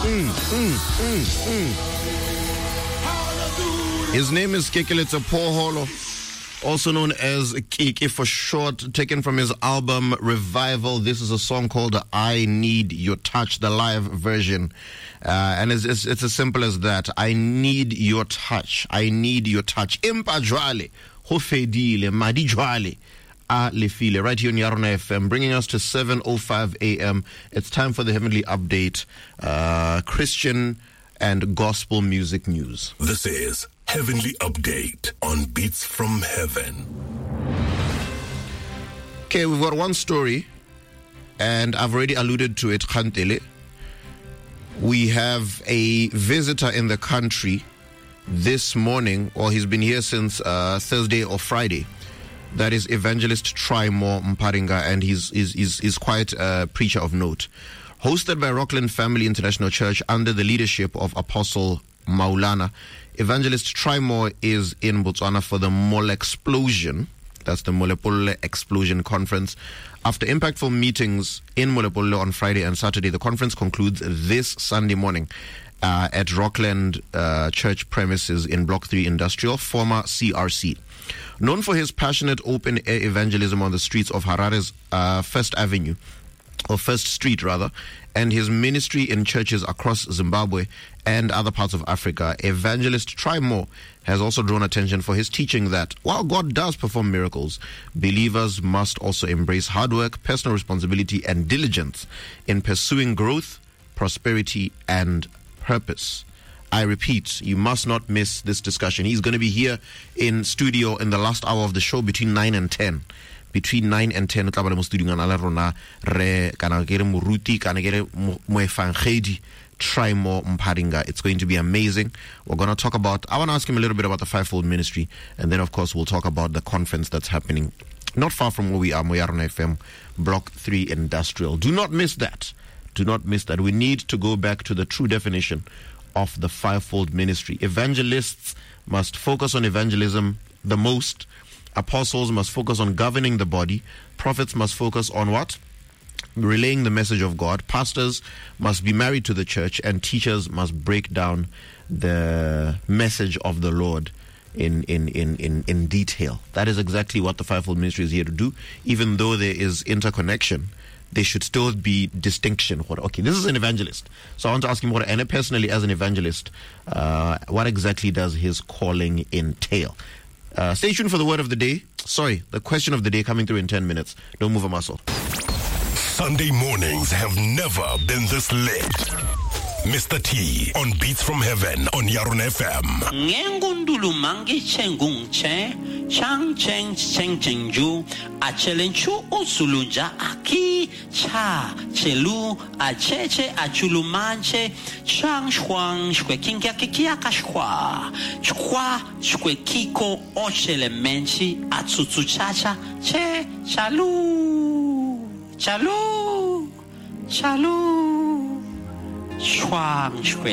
His name is Kekeletso Poholo, also known as Kiki for short, taken from his album Revival. This is a song called I Need Your Touch, the live version. And it's as simple as that. I need your touch. I need your touch. Impa jwale, ho fedile, madi jwale. Lefile, right here on Yarona FM, bringing us to 7:05 a.m. It's time for the Heavenly Update, Christian and gospel music news. This is Heavenly Update on Beats from Heaven. Okay, we've got one story, and I've already alluded to it, Khantele. We have a visitor in the country this morning, or he's been here since Thursday or Friday. That is Evangelist Trimore Mparinga, and he's quite a preacher of note. Hosted by Rockland Family International Church under the leadership of Apostle Maulana, Evangelist Trimore is in Botswana for the Mole Explosion. That's the Molepole Explosion Conference. After impactful meetings in Molepole on Friday and Saturday, the conference concludes this Sunday morning at Rockland Church premises in Block 3 Industrial, former CRC. Known for his passionate open-air evangelism on the streets of Harare's First Street, and his ministry in churches across Zimbabwe and other parts of Africa, Evangelist Trimore has also drawn attention for his teaching that while God does perform miracles, believers must also embrace hard work, personal responsibility, and diligence in pursuing growth, prosperity, and purpose. I repeat, you must not miss this discussion. He's going to be here in studio in the last hour of the show between 9 and 10. Between 9 and 10, Trimore Mparinga. It's going to be amazing. We're going to talk about, I want to ask him a little bit about the Fivefold Ministry, and then, of course, we'll talk about the conference that's happening not far from where we are, Moyarona FM, Block 3 Industrial. Do not miss that. Do not miss that. We need to go back to the true definition of the Fivefold Ministry. Evangelists must focus on evangelism the most. Apostles must focus on governing the body. Prophets must focus on what? Relaying the message of God. Pastors must be married to the church, and teachers must break down the message of the Lord in detail. That is exactly what the Fivefold Ministry is here to do. Even though there is interconnection, there should still be distinction. Okay, this is an evangelist. So I want to ask him, and personally as an evangelist, what exactly does his calling entail? Stay tuned for the word of the day. The question of the day coming through in 10 minutes. Don't move a muscle. Sunday mornings have never been this lit. Mr. T on Beats from Heaven on Yarona FM. Ngengundulu mangi chengungche, chang cheng cheng chengju, achelenchu usulunja aki, cha chelu, acheche achulumanche, chang shwang shkwe kinkia kikia kashkwa, chkwa shkwe kiko ochele menchi, atsutsu chacha, che chalu, chalu, chalu. Schwang,